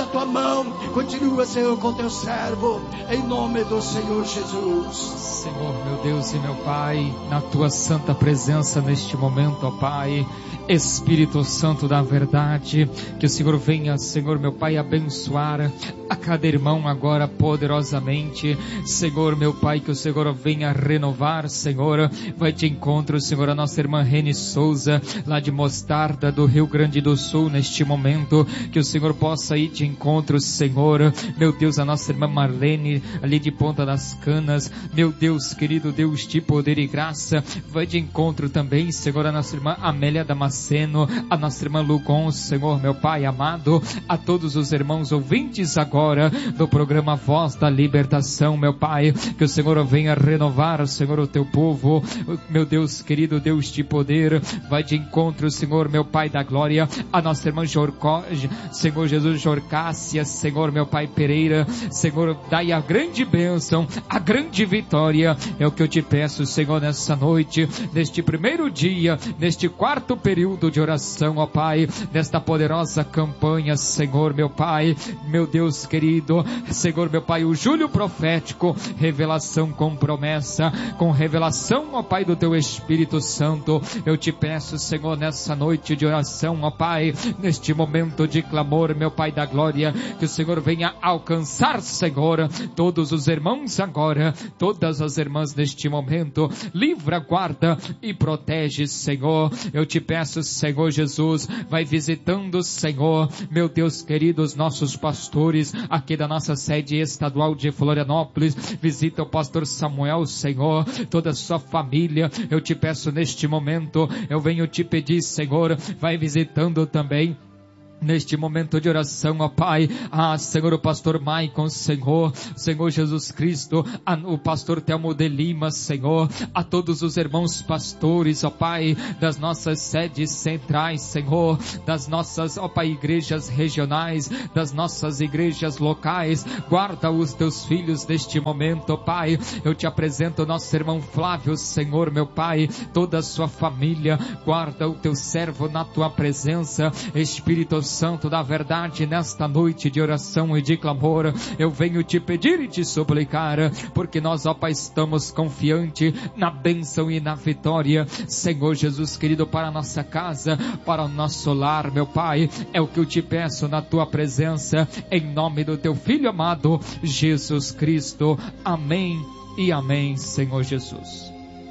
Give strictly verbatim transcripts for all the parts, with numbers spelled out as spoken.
tua mão continua, Senhor, com teu servo, em nome do Senhor Jesus. Senhor, meu Deus e meu Pai, na tua santa presença neste momento, ó Pai, Espírito Santo da verdade, que o Senhor venha, Senhor, meu Pai, abençoar a cada irmão agora poderosamente, Senhor, meu Pai, que o Senhor venha renovar, Senhor, vai de encontro, Senhor, a nossa irmã Reni Souza, lá de Mostarda, do Rio Grande do Sul, neste momento, que o Senhor possa ir de encontro, Senhor, meu Deus, a nossa irmã Marlene, ali de Ponta das Canas, meu Deus, querido Deus de poder e graça, vai de encontro também, Senhor, a nossa irmã Amélia Damasceno, a nossa irmã Lugon, Senhor, meu Pai amado, a todos os irmãos ouvintes agora do programa Voz da Libertação, meu Pai, que o Senhor venha renovar, Senhor, o teu povo, meu Deus, querido Deus de poder, vai de encontro, Senhor, meu Pai da glória, a nossa irmã Jorcó, Senhor Jesus Jorcácia, Senhor, meu Pai Pereira, Senhor, dai a grande bênção, a grande vitória, é o que eu te peço, Senhor, nessa noite, neste primeiro dia, neste quarto período de oração, ó Pai, nesta poderosa campanha, Senhor, meu Pai, meu Deus querido, Senhor, meu Pai, o Júlio profético, revelação com promessa, com revelação, ó Pai, do teu Espírito Santo, eu te peço, Senhor, nessa noite de oração, ó Pai, neste momento de clamor, meu Pai da glória, que o Senhor venha alcançar, Senhor, todos os irmãos agora, todas as irmãs neste momento, livra, guarda e protege, Senhor, eu te peço, Senhor Jesus, vai visitando, Senhor, meu Deus querido, os nossos pastores, aqui da nossa sede estadual de Florianópolis, visita o pastor Samuel, Senhor, toda a sua família, eu te peço neste momento, eu venho te pedir, Senhor, vai visitando também neste momento de oração, ó Pai, ah, Senhor, o pastor Maicon, Senhor, Senhor Jesus Cristo, a, o pastor Telmo de Lima, Senhor, a todos os irmãos pastores, ó Pai, das nossas sedes centrais, Senhor, das nossas, ó Pai, igrejas regionais, das nossas igrejas locais, guarda os teus filhos neste momento, ó Pai, eu te apresento o nosso irmão Flávio, Senhor, meu Pai, toda a sua família, guarda o teu servo na tua presença, Espírito Santo da verdade, nesta noite de oração e de clamor, eu venho te pedir e te suplicar, porque nós, ó Pai, estamos confiantes na bênção e na vitória, Senhor Jesus querido, para a nossa casa, para o nosso lar, meu Pai, é o que eu te peço na tua presença, em nome do teu Filho amado, Jesus Cristo, amém e amém, Senhor Jesus.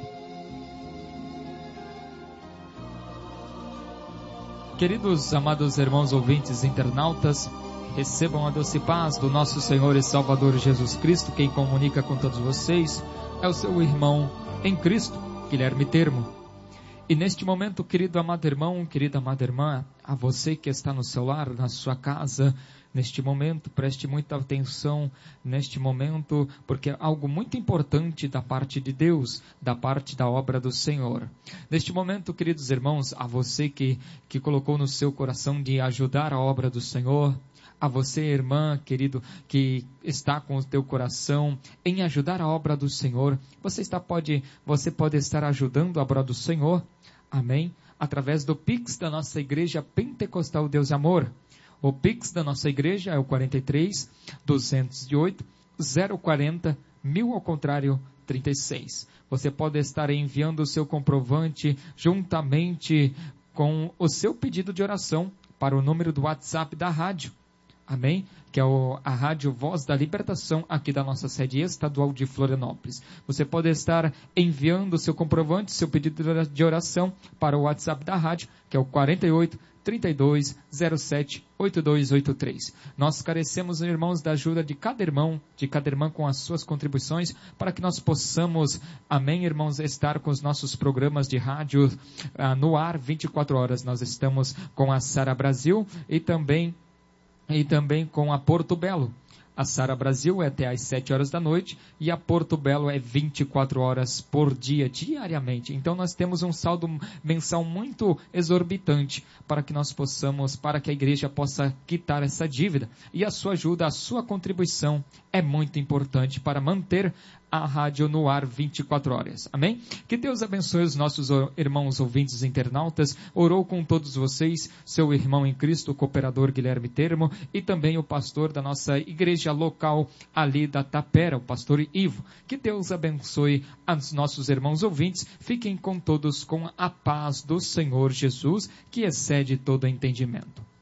Queridos, amados irmãos ouvintes internautas, recebam a doce paz do nosso Senhor e Salvador Jesus Cristo. Quem comunica com todos vocês é o seu irmão em Cristo, Guilherme Termo. E neste momento, querido amado irmão, querida amada irmã, a você que está no seu lar, na sua casa, neste momento, preste muita atenção neste momento, porque é algo muito importante da parte de Deus, da parte da obra do Senhor. Neste momento, queridos irmãos, a você que, que colocou no seu coração de ajudar a obra do Senhor, a você, irmã, querido, que está com o teu coração em ajudar a obra do Senhor, você, está, pode, você pode estar ajudando a obra do Senhor, amém? Através do Pix da nossa Igreja Pentecostal Deus e Amor. O Pix da nossa igreja é o quarenta e três, duzentos e oito, zero quarenta, mil ao contrário, trinta e seis. Você pode estar enviando o seu comprovante juntamente com o seu pedido de oração para o número do WhatsApp da rádio. Amém? Que é o, a Rádio Voz da Libertação, aqui da nossa sede estadual de Florianópolis. Você pode estar enviando o seu comprovante, seu pedido de oração para o WhatsApp da rádio, que é o quarenta e oito, trinta e dois, zero sete, oito dois oito três. Nós carecemos, irmãos, da ajuda de cada irmão, de cada irmã com as suas contribuições, para que nós possamos, amém, irmãos, estar com os nossos programas de rádio ah, no ar vinte e quatro horas. Nós estamos com a Sara Brasil e também e também com a Porto Belo. A Sara Brasil é até às sete horas da noite e a Porto Belo é vinte e quatro horas por dia, diariamente. Então nós temos um saldo mensal muito exorbitante para que nós possamos, para que a igreja possa quitar essa dívida. E a sua ajuda, a sua contribuição é muito importante para manter a rádio no ar vinte e quatro horas. Amém? Que Deus abençoe os nossos irmãos ouvintes internautas. Orou com todos vocês, seu irmão em Cristo, o cooperador Guilherme Termo, e também o pastor da nossa igreja local ali da Tapera, o pastor Ivo. Que Deus abençoe os nossos irmãos ouvintes. Fiquem com todos com a paz do Senhor Jesus, que excede todo entendimento.